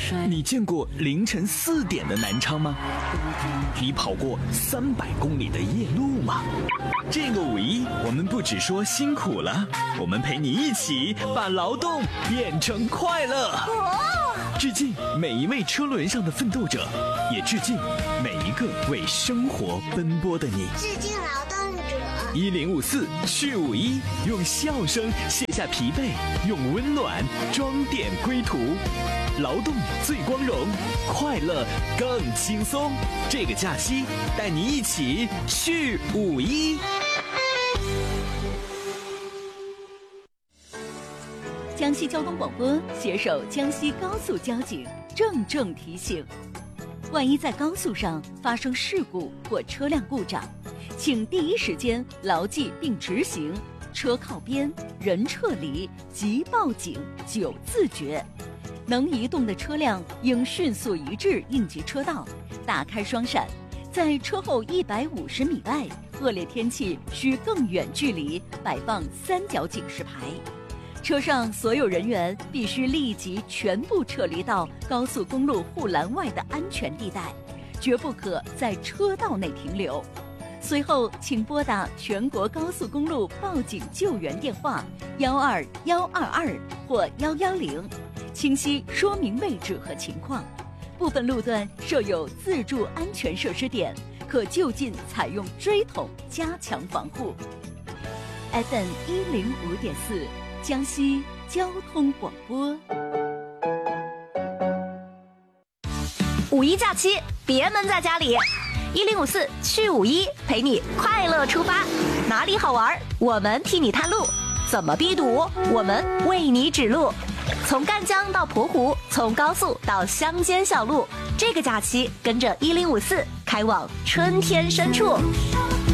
你见过凌晨4点的南昌吗？你跑过300公里的夜路吗？这个5·1，我们不只说辛苦了，我们陪你一起把劳动变成快乐。致敬每一位车轮上的奋斗者，也致敬每一个为生活奔波的你。 致敬劳动者。 1054去5·1，用笑声卸下疲惫，用温暖装点归途。劳动最光荣，快乐更轻松。这个假期带你一起去5·1。 江西交通广播携手江西高速交警郑重提醒：万一在高速上发生事故或车辆故障，请第一时间牢记并执行车靠边、人撤离、即报警9字诀。能移动的车辆应迅速移至应急车道，打开双闪，在车后150米外，恶劣天气需更远距离摆放3角警示牌。车上所有人员必须立即全部撤离到高速公路护栏外的安全地带，绝不可在车道内停留。随后请拨打全国高速公路报警救援电话12122或110，清晰说明位置和情况。部分路段设有自助安全设施点，可就近采用锥桶加强防护。FM 105.4，江西交通广播。 5·1假期，别闷在家里。1054去5·1，陪你快乐出发。哪里好玩，我们替你探路；怎么避堵，我们为你指路。从赣江到蒲湖，从高速到乡间小路，这个假期跟着1054开往春天深处。